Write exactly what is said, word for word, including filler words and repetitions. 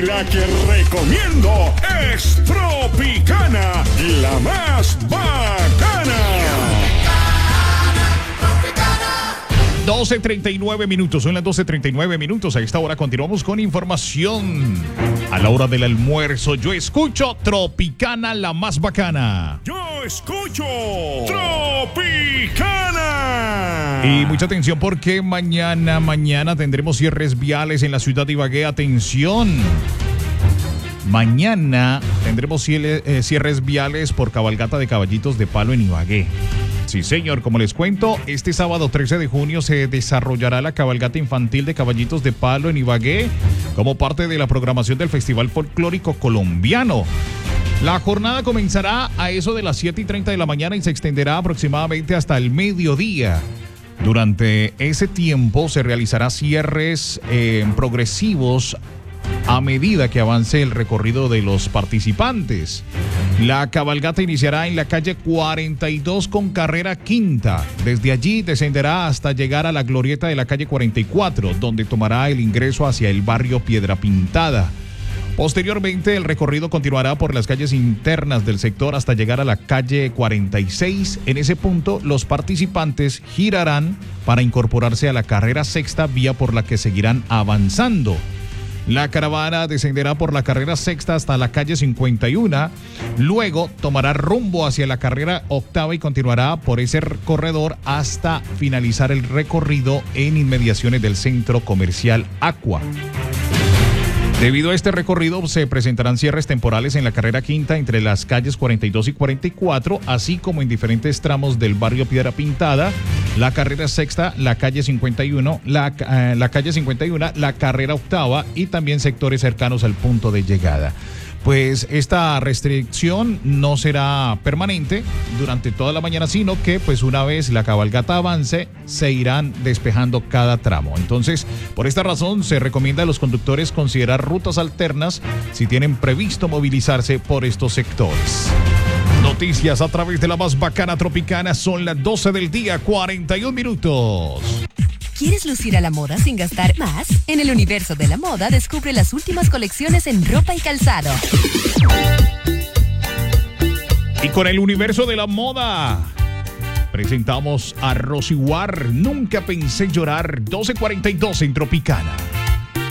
la que recomiendo es Tropicana, la más bacana. doce treinta y nueve minutos, son las doce treinta y nueve minutos. A esta hora continuamos con información. A la hora del almuerzo, yo escucho Tropicana, la más bacana. Yo escucho Tropicana. Y mucha atención porque mañana, mañana tendremos cierres viales en la ciudad de Ibagué. Atención. Mañana tendremos cierres viales por cabalgata de caballitos de palo en Ibagué. Sí, señor, como les cuento, este sábado trece de junio se desarrollará la cabalgata infantil de caballitos de palo en Ibagué como parte de la programación del Festival Folclórico Colombiano. La jornada comenzará a eso de las siete y treinta de la mañana y se extenderá aproximadamente hasta el mediodía. Durante ese tiempo se realizará cierres eh, progresivos a medida que avance el recorrido de los participantes. La cabalgata iniciará en la calle cuarenta y dos con carrera quinta. Desde allí descenderá hasta llegar a la glorieta de la calle cuarenta y cuatro, donde tomará el ingreso hacia el barrio Piedra Pintada. Posteriormente, el recorrido continuará por las calles internas del sector hasta llegar a la calle cuarenta y seis. En ese punto, los participantes girarán para incorporarse a la carrera sexta, vía por la que seguirán avanzando. La caravana descenderá por la carrera sexta hasta la calle cincuenta y uno, luego tomará rumbo hacia la carrera octava y continuará por ese corredor hasta finalizar el recorrido en inmediaciones del centro comercial Aqua. Debido a este recorrido se presentarán cierres temporales en la carrera quinta entre las calles cuarenta y dos y cuarenta y cuatro, así como en diferentes tramos del barrio Piedra Pintada, la carrera sexta, la calle cincuenta y uno, la, eh, la calle cincuenta y uno, la carrera octava y también sectores cercanos al punto de llegada. Pues esta restricción no será permanente durante toda la mañana, sino que pues una vez la cabalgata avance, se irán despejando cada tramo. Entonces, por esta razón, se recomienda a los conductores considerar rutas alternas si tienen previsto movilizarse por estos sectores. Noticias a través de la más bacana Tropicana, son las doce del día, cuarenta y un minutos. ¿Quieres lucir a la moda sin gastar más? En el universo de la moda descubre las últimas colecciones en ropa y calzado. Y con el universo de la moda presentamos a Rosy War, Nunca Pensé Llorar, doce cuarenta y dos en Tropicana.